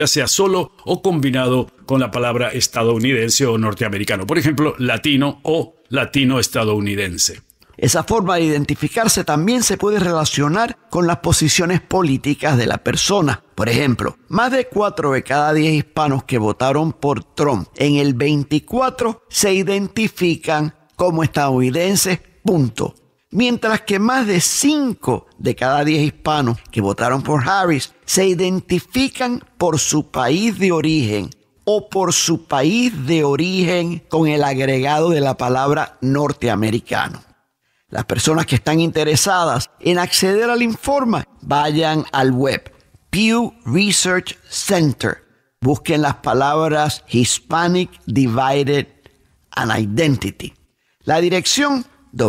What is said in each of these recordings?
ya sea solo o combinado con la palabra estadounidense o norteamericano. Por ejemplo, latino o latino-estadounidense. Esa forma de identificarse también se puede relacionar con las posiciones políticas de la persona. Por ejemplo, más de 4 de cada 10 hispanos que votaron por Trump en el 24 se identifican como estadounidenses, punto. Mientras que más de 5 de cada 10 hispanos que votaron por Harris se identifican por su país de origen o por su país de origen con el agregado de la palabra norteamericano. Las personas que están interesadas en acceder al informe, vayan al web Pew Research Center. Busquen las palabras Hispanic Divided and Identity. La dirección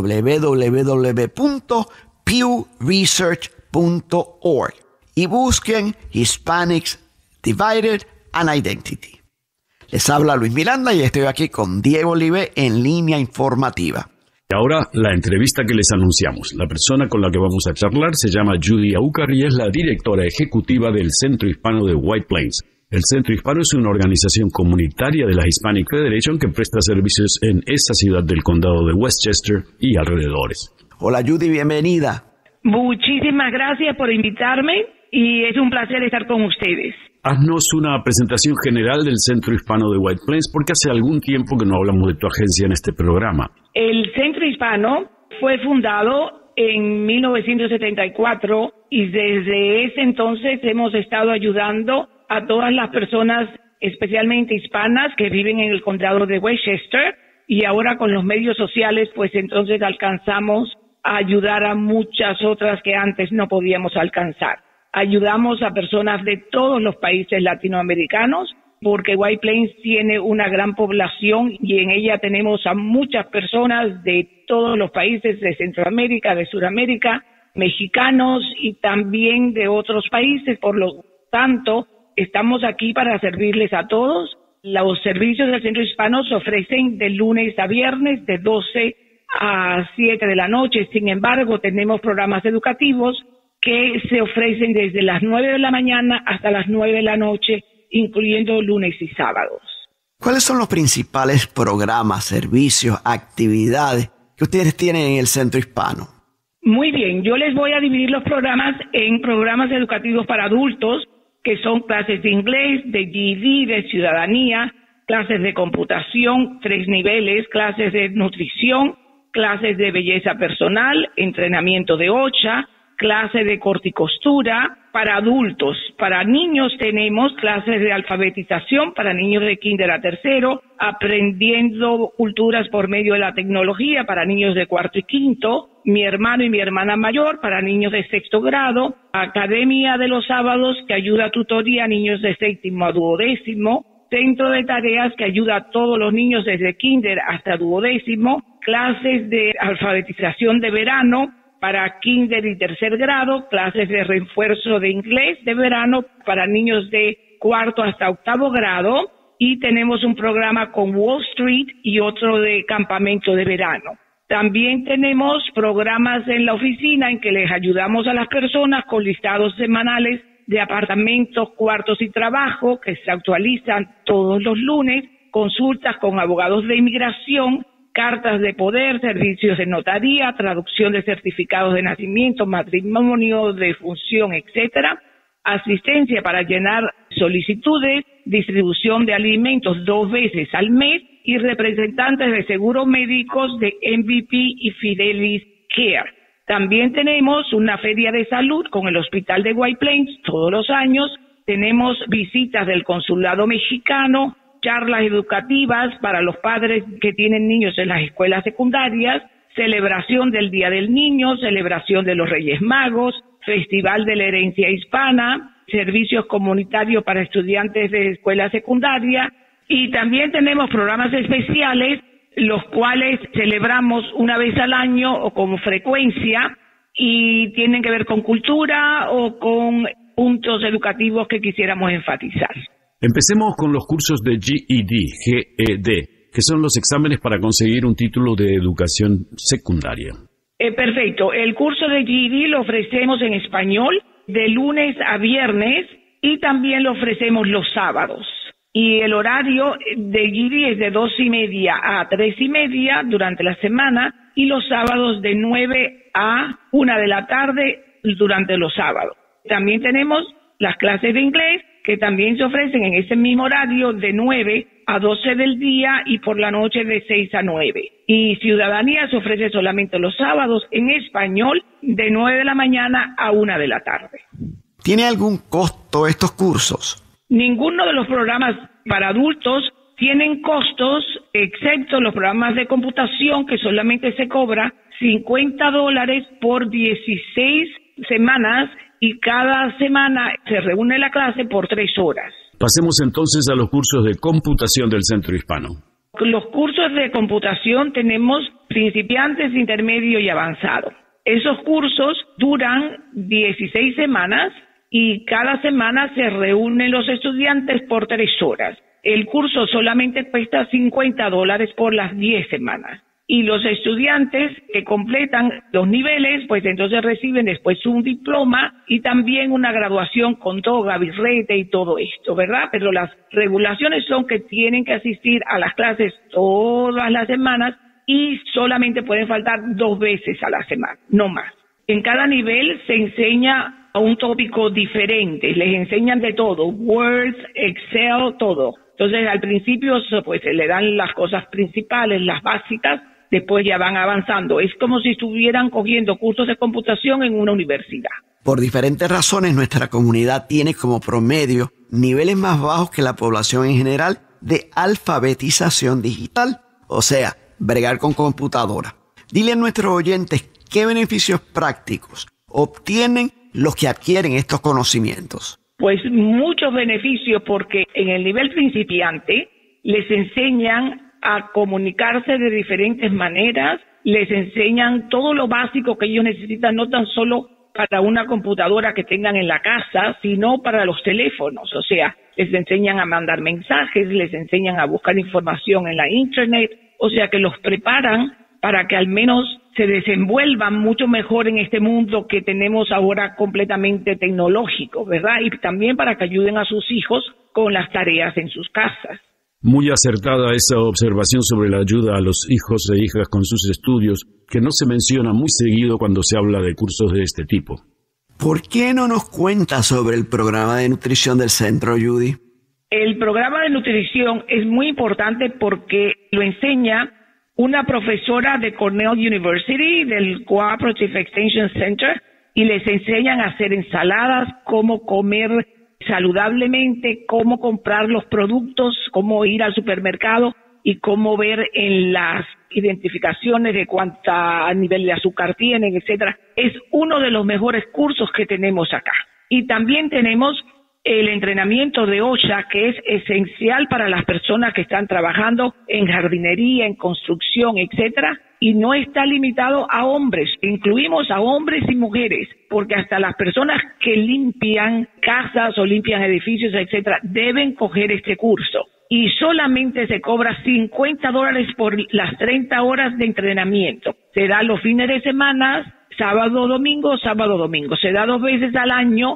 www.pewresearch.org y busquen Hispanics Divided and Identity. Les habla Luis Miranda y estoy aquí con Diego Olive en Línea Informativa. Ahora, la entrevista que les anunciamos. La persona con la que vamos a charlar se llama Judy Aucar y es la directora ejecutiva del Centro Hispano de White Plains. El Centro Hispano es una organización comunitaria de la Hispanic Federation que presta servicios en esa ciudad del condado de Westchester y alrededores. Hola Judy, bienvenida. Muchísimas gracias por invitarme y es un placer estar con ustedes. Haznos una presentación general del Centro Hispano de White Plains porque hace algún tiempo que no hablamos de tu agencia en este programa. El Centro Hispano fue fundado en 1974 y desde ese entonces hemos estado ayudando a todas las personas, especialmente hispanas, que viven en el condado de Westchester, y ahora con los medios sociales, pues entonces alcanzamos a ayudar a muchas otras que antes no podíamos alcanzar. Ayudamos a personas de todos los países latinoamericanos, porque White Plains tiene una gran población y en ella tenemos a muchas personas de todos los países de Centroamérica, de Sudamérica, mexicanos y también de otros países. Por lo tanto, estamos aquí para servirles a todos. Los servicios del Centro Hispano se ofrecen de lunes a viernes de 12 a 7 de la noche. Sin embargo, tenemos programas educativos que se ofrecen desde las 9 de la mañana hasta las 9 de la noche, incluyendo lunes y sábados. ¿Cuáles son los principales programas, servicios, actividades que ustedes tienen en el Centro Hispano? Muy bien, yo les voy a dividir los programas en programas educativos para adultos, que son clases de inglés, de GED, de ciudadanía, clases de computación, 3 niveles, clases de nutrición, clases de belleza personal, entrenamiento de OSHA, clases de corte y costura. Para adultos, para niños tenemos clases de alfabetización para niños de kinder a tercero, aprendiendo culturas por medio de la tecnología para niños de cuarto y quinto, mi hermano y mi hermana mayor para niños de sexto grado, academia de los sábados que ayuda a tutoría a niños de séptimo a duodécimo, centro de tareas que ayuda a todos los niños desde kinder hasta duodécimo, clases de alfabetización de verano para kinder y tercer grado, clases de refuerzo de inglés de verano para niños de cuarto hasta octavo grado, y tenemos un programa con Wall Street y otro de campamento de verano. También tenemos programas en la oficina en que les ayudamos a las personas con listados semanales de apartamentos, cuartos y trabajo que se actualizan todos los lunes, consultas con abogados de inmigración, cartas de poder, servicios de notaría, traducción de certificados de nacimiento, matrimonio, defunción, etcétera, asistencia para llenar solicitudes, distribución de alimentos 2 veces al mes y representantes de seguros médicos de MVP y Fidelis Care. También tenemos una feria de salud con el Hospital de White Plains todos los años. Tenemos visitas del consulado mexicano, charlas educativas para los padres que tienen niños en las escuelas secundarias, celebración del Día del Niño, celebración de los Reyes Magos, Festival de la Herencia Hispana, servicios comunitarios para estudiantes de escuela secundaria, y también tenemos programas especiales, los cuales celebramos una vez al año o con frecuencia, y tienen que ver con cultura o con puntos educativos que quisiéramos enfatizar. Empecemos con los cursos de GED, que son los exámenes para conseguir un título de educación secundaria. Perfecto. El curso de GED lo ofrecemos en español de lunes a viernes y también lo ofrecemos los sábados. Y el horario de GD es de 2:30 a 3:30 durante la semana y los sábados de 9 a 1 de la tarde durante los sábados. También tenemos las clases de inglés que también se ofrecen en ese mismo horario de 9 a 12 del día y por la noche de 6 a 9. Y ciudadanía se ofrece solamente los sábados en español de 9 de la mañana a 1 de la tarde. ¿Tiene algún costo estos cursos? Ninguno de los programas para adultos tienen costos, excepto los programas de computación que solamente se cobra $50 por 16 semanas y cada semana se reúne la clase por 3 horas. Pasemos entonces a los cursos de computación del Centro Hispano. Los cursos de computación tenemos principiantes, intermedio y avanzado. Esos cursos duran 16 semanas y cada semana se reúnen los estudiantes por 3 horas. El curso solamente cuesta $50 por las 10 semanas. Y los estudiantes que completan los niveles, pues entonces reciben después un diploma y también una graduación con toga, birrete y todo esto, ¿verdad? Pero las regulaciones son que tienen que asistir a las clases todas las semanas y solamente pueden faltar 2 veces a la semana, no más. En cada nivel se enseña a un tópico diferente, les enseñan de todo, Word, Excel, todo. Entonces al principio pues se le dan las cosas principales, las básicas, después ya van avanzando. Es como si estuvieran cogiendo cursos de computación en una universidad. Por diferentes razones, nuestra comunidad tiene como promedio niveles más bajos que la población en general de alfabetización digital, o sea, bregar con computadora. Dile a nuestros oyentes qué beneficios prácticos obtienen los que adquieren estos conocimientos. Pues muchos beneficios, porque en el nivel principiante les enseñan a comunicarse de diferentes maneras, les enseñan todo lo básico que ellos necesitan, no tan solo para una computadora que tengan en la casa, sino para los teléfonos. O sea, les enseñan a mandar mensajes, les enseñan a buscar información en la internet, o sea que los preparan para que al menos se desenvuelvan mucho mejor en este mundo que tenemos ahora completamente tecnológico, ¿verdad? Y también para que ayuden a sus hijos con las tareas en sus casas. Muy acertada esa observación sobre la ayuda a los hijos e hijas con sus estudios, que no se menciona muy seguido cuando se habla de cursos de este tipo. ¿Por qué no nos cuenta sobre el programa de nutrición del centro, Judy? El programa de nutrición es muy importante porque lo enseña una profesora de Cornell University, del Cooperative Extension Center, y les enseñan a hacer ensaladas, cómo comer saludablemente, cómo comprar los productos, cómo ir al supermercado y cómo ver en las identificaciones de cuánta nivel de azúcar tienen, etcétera. Es uno de los mejores cursos que tenemos acá. Y también tenemos el entrenamiento de OSHA, que es esencial para las personas que están trabajando en jardinería, en construcción, etcétera, y no está limitado a hombres. Incluimos a hombres y mujeres, porque hasta las personas que limpian casas o limpian edificios, etcétera, deben coger este curso. Y solamente se cobra $50 por las 30 horas de entrenamiento. Se da los fines de semana, sábado, domingo. Se da 2 veces al año.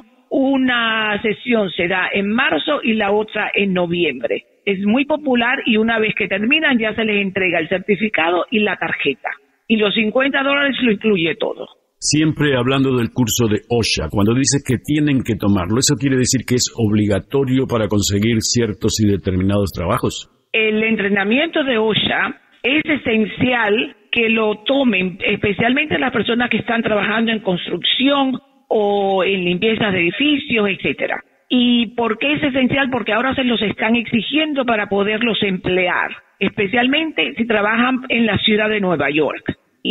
Una sesión se da en marzo y la otra en noviembre. Es muy popular y una vez que terminan ya se les entrega el certificado y la tarjeta. Y los $50 lo incluye todo. Siempre hablando del curso de OSHA, cuando dice que tienen que tomarlo, ¿eso quiere decir que es obligatorio para conseguir ciertos y determinados trabajos? El entrenamiento de OSHA es esencial que lo tomen, especialmente las personas que están trabajando en construcción o en limpiezas de edificios, etcétera. ¿Y por qué es esencial? Porque ahora se los están exigiendo para poderlos emplear, especialmente si trabajan en la ciudad de Nueva York.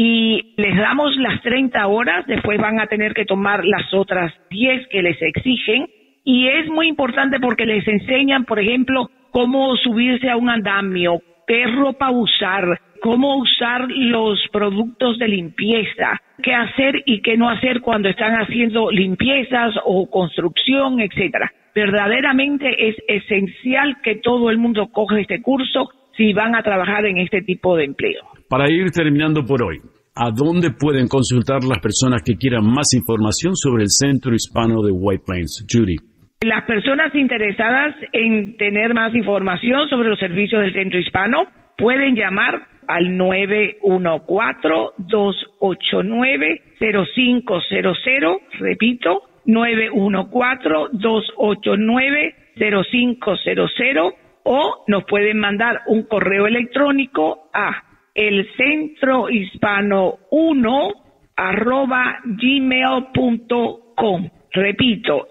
Y les damos las 30 horas, después van a tener que tomar las otras 10 que les exigen. Y es muy importante porque les enseñan, por ejemplo, cómo subirse a un andamio, qué ropa usar, cómo usar los productos de limpieza, qué hacer y qué no hacer cuando están haciendo limpiezas o construcción, etcétera. Verdaderamente es esencial que todo el mundo coja este curso si van a trabajar en este tipo de empleo. Para ir terminando por hoy, ¿a dónde pueden consultar las personas que quieran más información sobre el Centro Hispano de White Plains? Judy. Las personas interesadas en tener más información sobre los servicios del Centro Hispano pueden llamar al 914-289-0500, repito, 914-289-0500, o nos pueden mandar un correo electrónico a elcentrohispano1@gmail.com. Repito,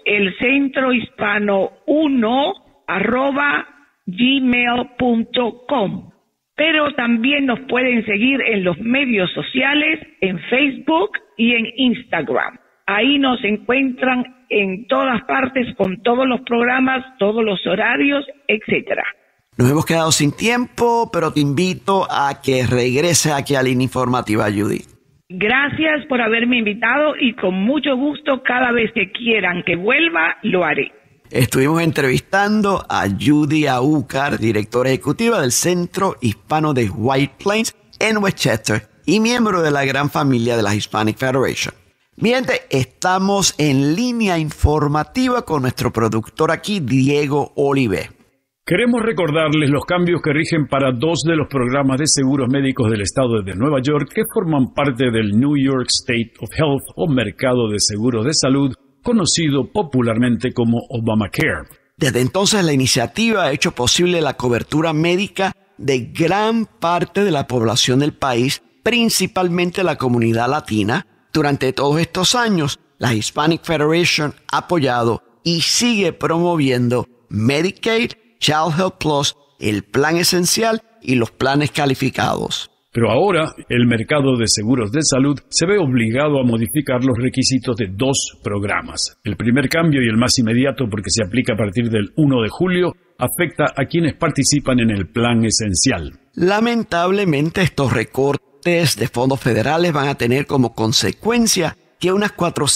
elcentrohispano1@gmail.com. Pero también nos pueden seguir en los medios sociales, en Facebook y en Instagram. Ahí nos encuentran en todas partes con todos los programas, todos los horarios, etcétera. Nos hemos quedado sin tiempo, pero te invito a que regrese aquí a Línea Informativa, Judy. Gracias por haberme invitado y con mucho gusto cada vez que quieran que vuelva, lo haré. Estuvimos entrevistando a Judy Aúcar, directora ejecutiva del Centro Hispano de White Plains en Westchester y miembro de la gran familia de la Hispanic Federation. Bien, estamos en Línea Informativa con nuestro productor aquí, Diego Olivé. Queremos recordarles los cambios que rigen para 2 de los programas de seguros médicos del estado de Nueva York que forman parte del New York State of Health o Mercado de Seguros de Salud, conocido popularmente como Obamacare. Desde entonces la iniciativa ha hecho posible la cobertura médica de gran parte de la población del país, principalmente la comunidad latina. Durante todos estos años, la Hispanic Federation ha apoyado y sigue promoviendo Medicaid, Child Health Plus, el Plan Esencial y los planes calificados. Pero ahora, el mercado de seguros de salud se ve obligado a modificar los requisitos de 2 programas. El primer cambio y el más inmediato, porque se aplica a partir del 1 de julio, afecta a quienes participan en el Plan Esencial. Lamentablemente, estos recortes de fondos federales van a tener como consecuencia que unas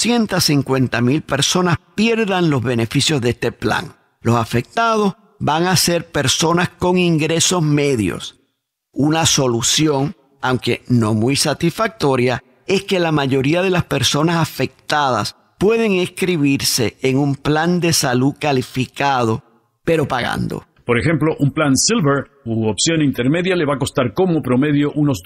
450,000 personas pierdan los beneficios de este plan. Los afectados van a ser personas con ingresos medios. Una solución, aunque no muy satisfactoria, es que la mayoría de las personas afectadas pueden inscribirse en un plan de salud calificado, pero pagando. Por ejemplo, un plan Silver u opción intermedia le va a costar como promedio unos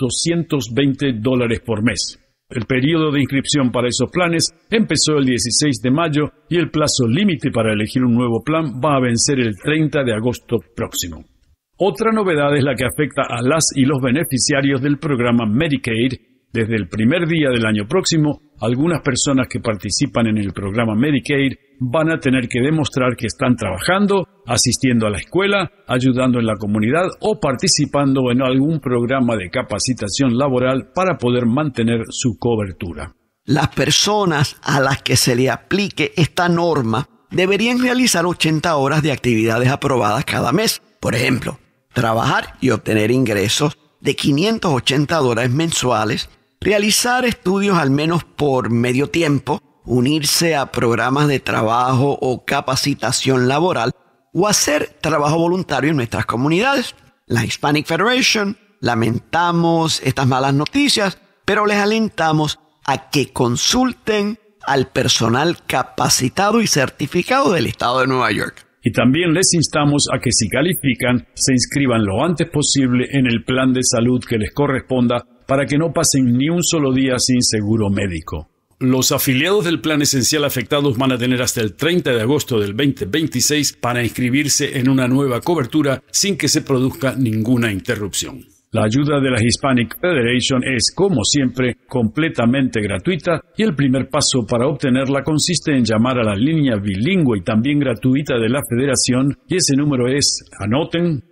$220 por mes. El periodo de inscripción para esos planes empezó el 16 de mayo y el plazo límite para elegir un nuevo plan va a vencer el 30 de agosto próximo. Otra novedad es la que afecta a las y los beneficiarios del programa Medicaid. Desde el primer día del año próximo, algunas personas que participan en el programa Medicaid van a tener que demostrar que están trabajando, asistiendo a la escuela, ayudando en la comunidad o participando en algún programa de capacitación laboral para poder mantener su cobertura. Las personas a las que se le aplique esta norma deberían realizar 80 horas de actividades aprobadas cada mes. Por ejemplo, trabajar y obtener ingresos de $580 mensuales, realizar estudios al menos por medio tiempo, unirse a programas de trabajo o capacitación laboral o hacer trabajo voluntario en nuestras comunidades. La Hispanic Federation lamentamos estas malas noticias, pero les alentamos a que consulten al personal capacitado y certificado del estado de Nueva York. Y también les instamos a que si califican, se inscriban lo antes posible en el plan de salud que les corresponda para que no pasen ni un solo día sin seguro médico. Los afiliados del plan esencial afectados van a tener hasta el 30 de agosto del 2026 para inscribirse en una nueva cobertura sin que se produzca ninguna interrupción. La ayuda de la Hispanic Federation es, como siempre, completamente gratuita y el primer paso para obtenerla consiste en llamar a la línea bilingüe y también gratuita de la Federación y ese número es, anoten,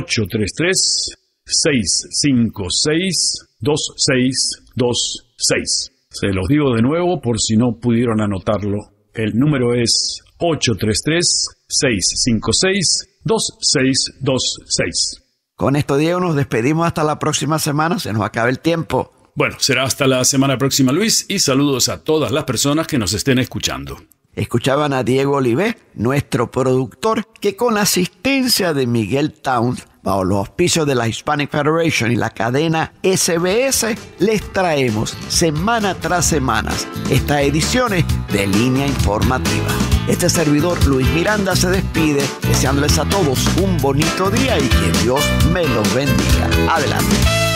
833-656-2626. Se los digo de nuevo por si no pudieron anotarlo. El número es 833-656-2626. Con esto, Diego, nos despedimos hasta la próxima semana. Se nos acaba el tiempo. Bueno, será hasta la semana próxima, Luis, y saludos a todas las personas que nos estén escuchando. Escuchaban a Diego Olivé, nuestro productor, que con la asistencia de Miguel Towns, bajo los auspicios de la Hispanic Federation y la cadena SBS, les traemos semana tras semana estas ediciones de Línea Informativa. Este servidor Luis Miranda se despide deseándoles a todos un bonito día y que Dios me los bendiga. Adelante.